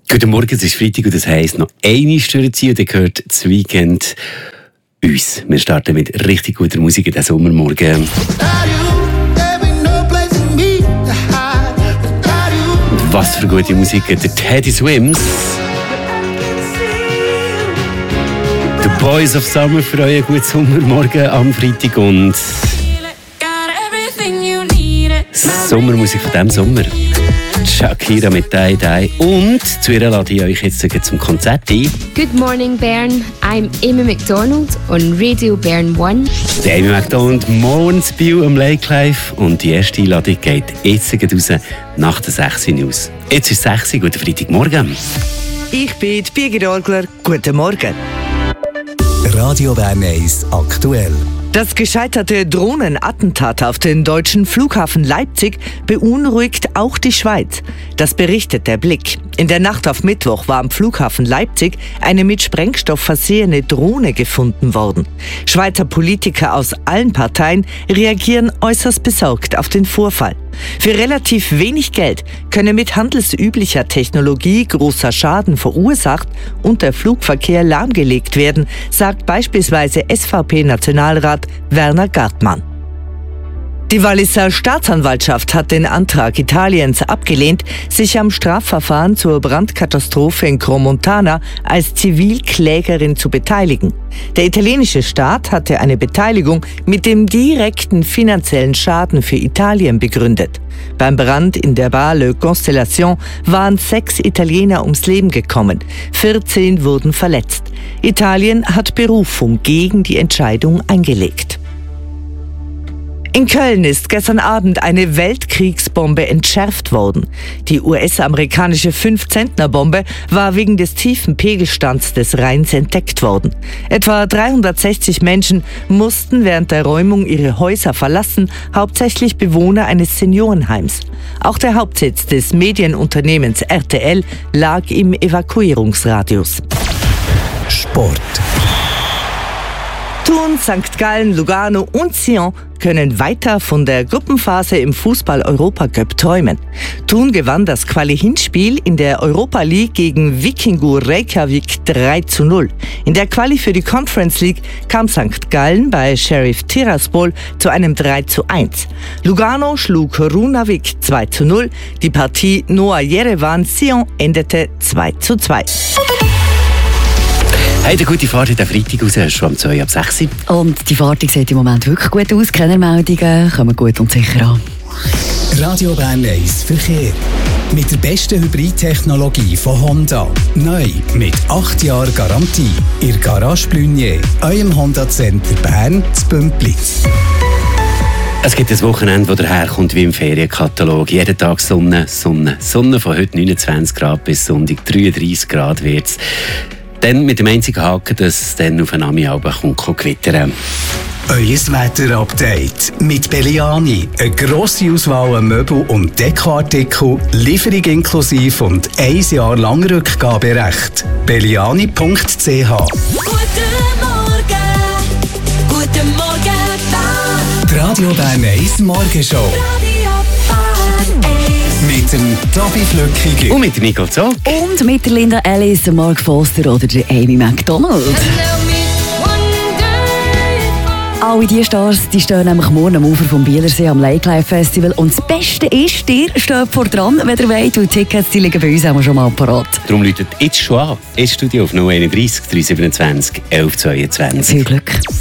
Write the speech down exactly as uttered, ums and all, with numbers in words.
Guten Morgen, es ist Freitag und das heisst noch eine Stunde ziehen und dann gehört das Weekend uns. Wir starten mit richtig guter Musik in diesem Sommermorgen. Und was für gute Musik, der Teddy Swims. The Boys of Summer für euch einen guten Sommermorgen am Freitag und Sommermusik von diesem Sommer. Shakira mit «Die Die». Und zu ihr lade ich euch jetzt zum Konzert ein. Good morning, Bern. I'm Amy McDonald on Radio Bern One. Die Amy McDonald, morgens bei am Lake Life. Und die erste Einladung geht jetzt raus nach der sechs Uhr News. Jetzt ist es sechs Uhr, guten Freitagmorgen. Ich bin Birgit Orgler, guten Morgen. Radio Bern eins aktuell. Das gescheiterte Drohnenattentat auf den deutschen Flughafen Leipzig beunruhigt auch die Schweiz. Das berichtet der Blick. In der Nacht auf Mittwoch war am Flughafen Leipzig eine mit Sprengstoff versehene Drohne gefunden worden. Schweizer Politiker aus allen Parteien reagieren äußerst besorgt auf den Vorfall. Für relativ wenig Geld könne mit handelsüblicher Technologie großer Schaden verursacht und der Flugverkehr lahmgelegt werden, sagt beispielsweise S V P-Nationalrat Werner Gartmann. Die Walliser Staatsanwaltschaft hat den Antrag Italiens abgelehnt, sich am Strafverfahren zur Brandkatastrophe in Crans-Montana als Zivilklägerin zu beteiligen. Der italienische Staat hatte eine Beteiligung mit dem direkten finanziellen Schaden für Italien begründet. Beim Brand in der Bar Le Constellation waren sechs Italiener ums Leben gekommen, vierzehn wurden verletzt. Italien hat Berufung gegen die Entscheidung eingelegt. In Köln ist gestern Abend eine Weltkriegsbombe entschärft worden. Die U S-amerikanische fünf-Zentner-Bombe war wegen des tiefen Pegelstands des Rheins entdeckt worden. Etwa dreihundertsechzig Menschen mussten während der Räumung ihre Häuser verlassen, hauptsächlich Bewohner eines Seniorenheims. Auch der Hauptsitz des Medienunternehmens R T L lag im Evakuierungsradius. Sport. Thun, Sankt Gallen, Lugano und Sion können weiter von der Gruppenphase im Fußball-Europacup träumen. Thun gewann das Quali-Hinspiel in der Europa League gegen Vikingur Reykjavik drei zu null. In der Quali für die Conference League kam Sankt Gallen bei Sheriff Tiraspol zu einem drei zu eins. Lugano schlug Runavik zwei zu null. Die Partie Noah Yerevan-Sion endete zwei zu zwei. Hey, eine gute Fahrt in der Freitag raus, hast du schon um zwei ab sechs Uhr. Und die Fahrt sieht im Moment wirklich gut aus. Kennermeldungen kommen gut und sicher an. Radio Bern eins Verkehr. Mit der besten Hybridtechnologie von Honda. Neu mit acht Jahren Garantie. Ihr Garage Blunier, eurem Honda Center Bern zu Bümplitz. Es gibt ein Wochenende, das daherkommt wie im Ferienkatalog. Jeden Tag Sonne, Sonne, Sonne von heute neunundzwanzig Grad bis Sonntag dreiunddreissig Grad wird es. Dann mit dem einzigen Haken, dass es dann auf eine Ami-Albe kommt, gewittern. Euer Wetter-Update mit Belliani. Eine grosse Auswahl an Möbel- und Dekoartikel, Lieferung inklusive und ein Jahr lang Rückgaberecht. belliani punkt c h. Guten Morgen, guten Morgen, Bern. Die Radio Bern eins Morgenshow. Radio Bern eins. Mit dem Tobi Flückiger. Und mit Nicole Zog. Und mit der Linda Ellis, Mark Foster oder der Amy McDonald. Alle diese Stars die stehen nämlich morgen am Ufer vom Bielersee am Lake Life Festival. Und das Beste ist, ihr steht vor dran, wenn ihr wollt, und die Tickets die liegen bei uns auch schon mal parat. Darum läutet jetzt schon an. Das Studio auf null eins drei drei siebenundzwanzig elf zweiundzwanzig. Viel Glück.